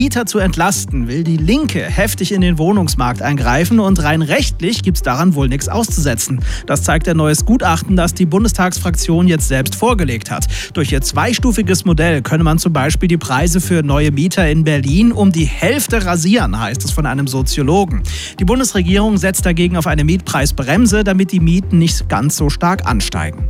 Mieter zu entlasten, will die Linke heftig in den Wohnungsmarkt eingreifen und rein rechtlich gibt's daran wohl nichts auszusetzen. Das zeigt ein neues Gutachten, das die Bundestagsfraktion jetzt selbst vorgelegt hat. Durch ihr zweistufiges Modell könne man zum Beispiel die Preise für neue Mieter in Berlin um die Hälfte rasieren, heißt es von einem Soziologen. Die Bundesregierung setzt dagegen auf eine Mietpreisbremse, damit die Mieten nicht ganz so stark ansteigen.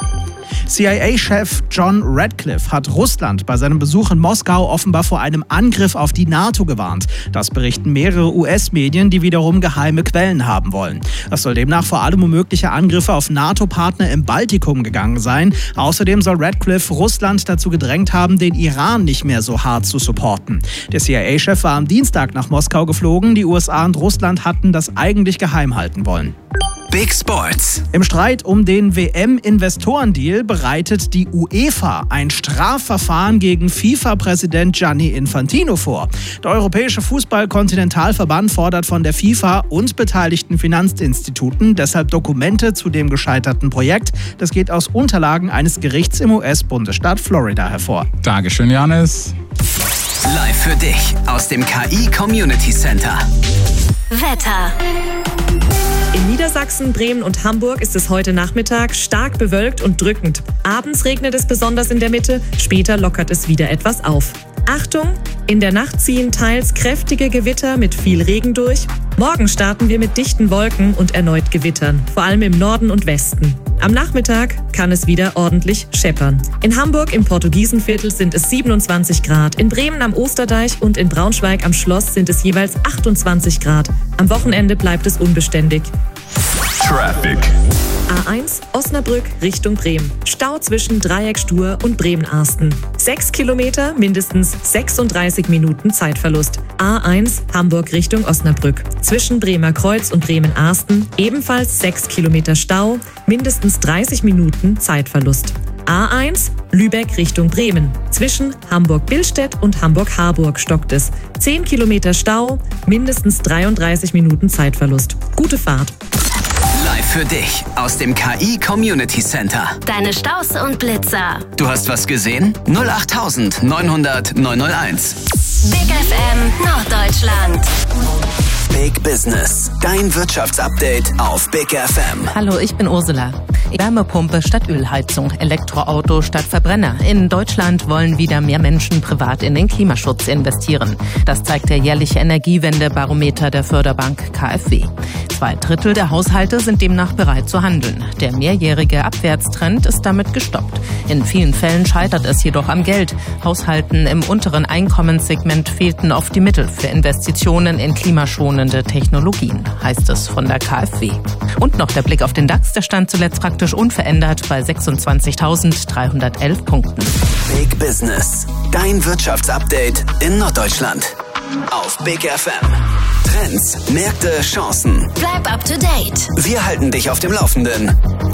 CIA-Chef John Ratcliffe hat Russland bei seinem Besuch in Moskau offenbar vor einem Angriff auf die NATO gewarnt. Das berichten mehrere US-Medien, die wiederum geheime Quellen haben wollen. Es soll demnach vor allem um mögliche Angriffe auf NATO-Partner im Baltikum gegangen sein. Außerdem soll Ratcliffe Russland dazu gedrängt haben, den Iran nicht mehr so hart zu supporten. Der CIA-Chef war am Dienstag nach Moskau geflogen. Die USA und Russland hatten das eigentlich geheim halten wollen. Big Sports. Im Streit um den WM-Investorendeal bereitet die UEFA ein Strafverfahren gegen FIFA-Präsident Gianni Infantino vor. Der Europäische Fußball-Kontinentalverband fordert von der FIFA und beteiligten Finanzinstituten deshalb Dokumente zu dem gescheiterten Projekt. Das geht aus Unterlagen eines Gerichts im US-Bundesstaat Florida hervor. Dankeschön, Janis. Live für dich aus dem KI Community Center. Wetter. In Niedersachsen, Bremen und Hamburg ist es heute Nachmittag stark bewölkt und drückend. Abends regnet es besonders in der Mitte, später lockert es wieder etwas auf. Achtung, in der Nacht ziehen teils kräftige Gewitter mit viel Regen durch. Morgen starten wir mit dichten Wolken und erneut Gewittern, vor allem im Norden und Westen. Am Nachmittag kann es wieder ordentlich scheppern. In Hamburg im Portugiesenviertel sind es 27 Grad, in Bremen am Osterdeich und in Braunschweig am Schloss sind es jeweils 28 Grad. Am Wochenende bleibt es unbeständig. Traffic. A1 Osnabrück Richtung Bremen. Stau zwischen Dreieckstuhr und Bremen-Arsten. 6 Kilometer, mindestens 36 Minuten Zeitverlust. A1 Hamburg Richtung Osnabrück. Zwischen Bremer Kreuz und Bremen-Arsten ebenfalls 6 Kilometer Stau, mindestens 30 Minuten Zeitverlust. A1 Lübeck Richtung Bremen. Zwischen Hamburg-Billstedt und Hamburg-Harburg stockt es. 10 Kilometer Stau, mindestens 33 Minuten Zeitverlust. Gute Fahrt. Live für dich aus dem KI Community Center. Deine Staus und Blitzer. Du hast was gesehen? 08000 900 901. Big FM Norddeutschland. Big Business. Dein Wirtschaftsupdate auf Big FM. Hallo, ich bin Ursula. Wärmepumpe statt Ölheizung, Elektroauto statt Verbrenner. In Deutschland wollen wieder mehr Menschen privat in den Klimaschutz investieren. Das zeigt der jährliche Energiewende-Barometer der Förderbank KfW. 2/3 der Haushalte sind demnach bereit zu handeln. Der mehrjährige Abwärtstrend ist damit gestoppt. In vielen Fällen scheitert es jedoch am Geld. Haushalten im unteren Einkommenssegment fehlten oft die Mittel für Investitionen in klimaschonende Technologien, heißt es von der KfW. Und noch der Blick auf den DAX, der stand zuletzt praktisch unverändert bei 26.311 Punkten. Big Business. Dein Wirtschaftsupdate in Norddeutschland. Auf Big FM. Trends, Märkte, Chancen. Bleib up to date. Wir halten dich auf dem Laufenden.